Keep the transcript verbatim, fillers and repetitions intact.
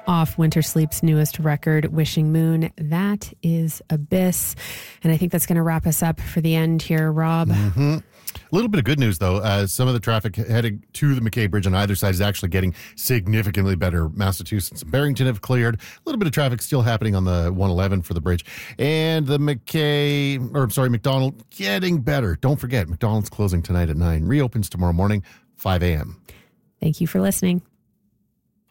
off Winter Sleep's newest record, Wishing Moon. That is Abyss. And I think that's going to wrap us up for the end here, Rob. Mm-hmm. A little bit of good news, though. Uh, some of the traffic heading to the McKay Bridge on either side is actually getting significantly better. Massachusetts and Barrington have cleared. A little bit of traffic still happening on the one eleven for the bridge. And the McKay, or sorry, McDonald, getting better. Don't forget, McDonald's closing tonight at nine. Reopens tomorrow morning, five a.m. Thank you for listening.